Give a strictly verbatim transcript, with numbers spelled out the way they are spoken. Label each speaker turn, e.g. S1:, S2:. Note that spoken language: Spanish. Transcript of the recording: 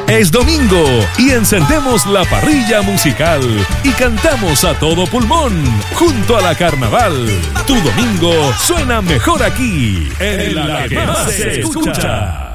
S1: Es domingo y encendemos la parrilla musical y cantamos a todo pulmón junto a la Carnaval. Tu domingo suena mejor aquí, en la que más se escucha.